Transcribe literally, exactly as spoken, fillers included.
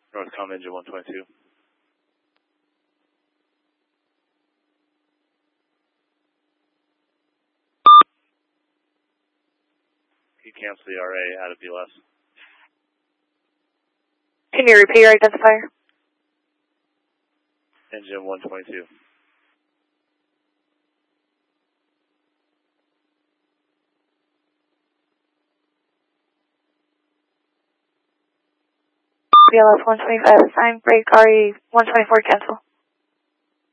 Northcom engine one twenty-two. You cancel the R A out of B L S. Can you repeat your identifier? Engine one twenty-two. B L S one twenty-five, sign break R E one twenty-four, cancel.